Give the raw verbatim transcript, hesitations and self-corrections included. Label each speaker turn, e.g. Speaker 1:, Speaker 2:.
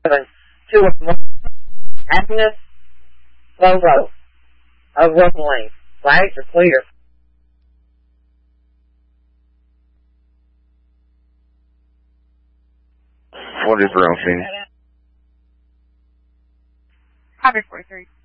Speaker 1: to a Agnes Lobo of Rumbling. Flags are clear.
Speaker 2: forty-three on scene.
Speaker 3: Copy forty-three.